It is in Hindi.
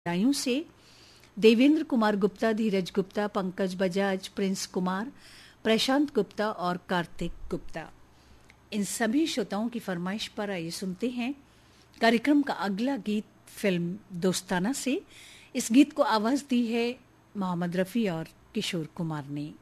दायूं से देवेंद्र कुमार गुप्ता, धीरज गुप्ता, पंकज बजाज, प्रिंस कुमार, प्रशांत गुप्ता और कार्तिक गुप्ता। इन सभी श्रोताओं की फरमाइश पर आइए सुनते हैं कार्यक्रम का अगला गीत फिल्म दोस्ताना से। इस गीत को आवाज दी है मोहम्मद रफ़ी और किशोर कुमार ने।